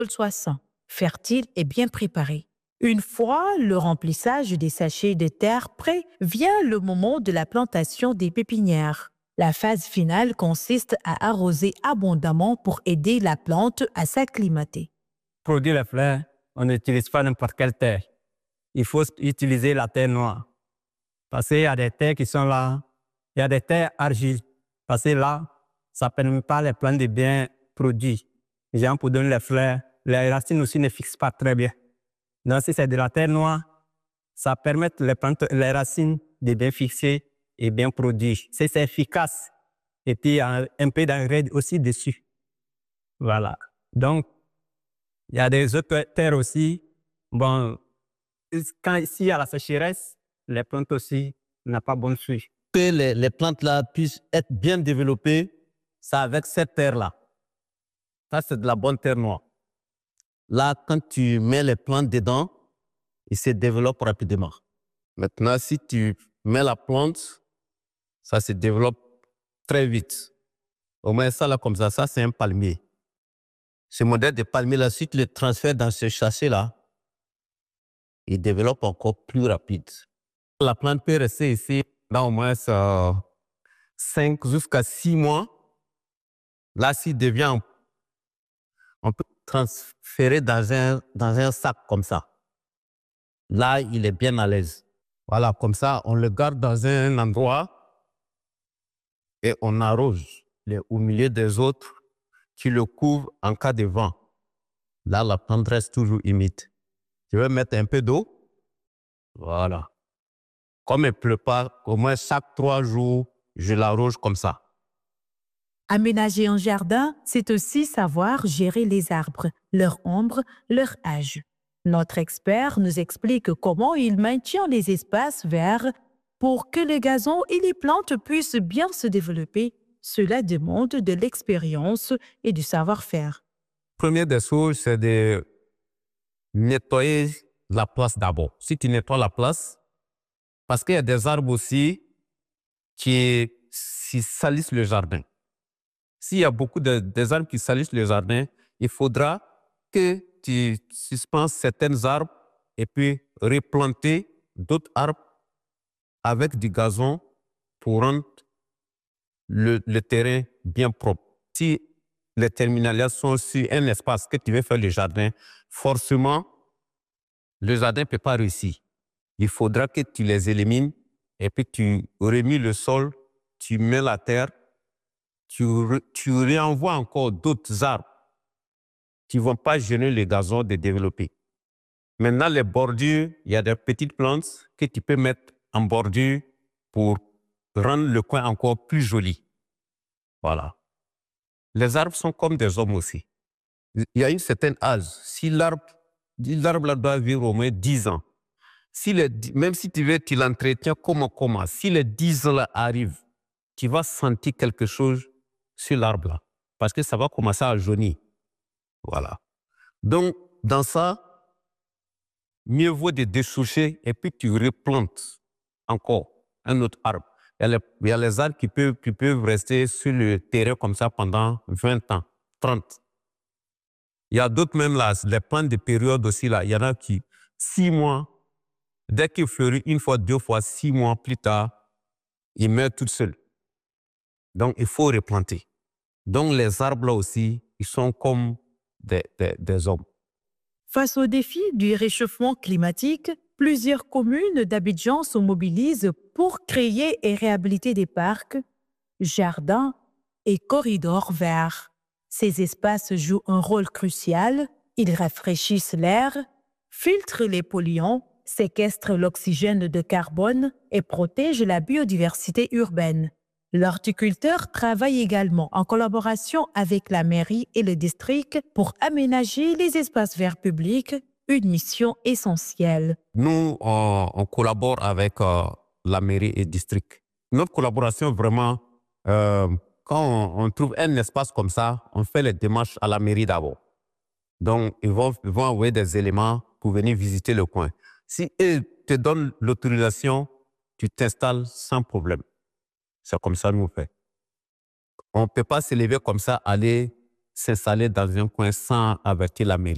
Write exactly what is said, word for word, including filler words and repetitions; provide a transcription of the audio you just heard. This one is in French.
soit sain, fertile et bien préparé. Une fois le remplissage des sachets de terre prêt, vient le moment de la plantation des pépinières. La phase finale consiste à arroser abondamment pour aider la plante à s'acclimater. Pour produire les fleurs, on n'utilise pas n'importe quelle terre. Il faut utiliser la terre noire. Parce qu'il y a des terres qui sont là, il y a des terres argiles. Parce que là, ça ne permet pas les plantes de bien produire. Genre pour donner les fleurs, les racines aussi ne fixent pas très bien. Donc si c'est de la terre noire, ça permet les plantes, les racines de bien fixer et bien produire. C'est efficace. Et puis il y a un peu d'engrais aussi dessus. Voilà. Donc, il y a des autres terres aussi. Bon, quand ici il y a la sécheresse, les plantes aussi n'ont pas bon suivi. Que les, les plantes là puissent être bien développées, c'est avec cette terre-là. Ça, c'est de la bonne terre noire. Là, quand tu mets les plantes dedans, ils se développent rapidement. Maintenant, si tu mets la plante, ça se développe très vite. Au moins ça là comme ça, ça c'est un palmier. Ce modèle de palmier-là, si tu le transfères dans ce sachet-là, il développe encore plus rapide. La plante peut rester ici dans au moins euh, cinq jusqu'à six mois. Là, s'il devient, on peut transférer dans un, dans un sac comme ça. Là, il est bien à l'aise. Voilà, comme ça, on le garde dans un endroit et on arrose les, au milieu des autres qui le couvrent en cas de vent. Là, la plante reste toujours humide. Je vais mettre un peu d'eau. Voilà. Comme il ne pleut pas, au moins chaque trois jours, je l'arrose comme ça. Aménager un jardin, c'est aussi savoir gérer les arbres, leur ombre, leur âge. Notre expert nous explique comment il maintient les espaces verts pour que les gazons et les plantes puissent bien se développer. Cela demande de l'expérience et du savoir-faire. Première des choses, c'est de nettoyer la place d'abord. Si tu nettoies la place, parce qu'il y a des arbres aussi qui, qui salissent le jardin. S'il y a beaucoup de des arbres qui salissent le jardin, il faudra que tu suspends certains arbres et puis replanter d'autres arbres avec du gazon pour rendre le, le terrain bien propre. Si les terminalias sont sur un espace que tu veux faire le jardin, forcément, le jardin ne peut pas réussir. Il faudra que tu les élimines et puis tu remues le sol, tu mets la terre, tu, re, tu réenvoies encore d'autres arbres qui ne vont pas gêner le gazon de développer. Maintenant, les bordures, il y a des petites plantes que tu peux mettre en bordure pour rendre le coin encore plus joli. Voilà. Les arbres sont comme des hommes aussi. Il y a une certaine âge. Si l'arbre, l'arbre doit vivre au moins dix ans, si les, même si tu veux, tu l'entretiens comment, comment, si les dix ans là arrivent, tu vas sentir quelque chose sur l'arbre là, parce que ça va commencer à jaunir. Voilà. Donc, dans ça, mieux vaut de dessoucher et puis tu replantes encore un autre arbre. Il y a les, il y a les arbres qui peuvent, qui peuvent rester sur le terrain comme ça pendant vingt ans, trente. Il y a d'autres même là, les plantes de période aussi là, il y en a qui, six mois, dès qu'il fleurit une fois, deux fois, six mois plus tard, il meurt tout seul. Donc, il faut replanter. Donc, les arbres là aussi, ils sont comme des, des, des hommes. Face au défi du réchauffement climatique, plusieurs communes d'Abidjan se mobilisent pour créer et réhabiliter des parcs, jardins et corridors verts. Ces espaces jouent un rôle crucial. Ils rafraîchissent l'air, filtrent les polluants, séquestrent l'oxygène de carbone et protègent la biodiversité urbaine. L'horticulteur travaille également en collaboration avec la mairie et le district pour aménager les espaces verts publics, une mission essentielle. Nous, on, on collabore avec euh, la mairie et le district. Notre collaboration, vraiment, euh, quand on, on trouve un espace comme ça, on fait les démarches à la mairie d'abord. Donc, ils vont, ils vont envoyer des éléments pour venir visiter le coin. Si ils te donnent l'autorisation, tu t'installes sans problème. C'est comme ça nous on fait. On ne peut pas se lever comme ça, aller s'installer dans un coin sans avertir la mairie.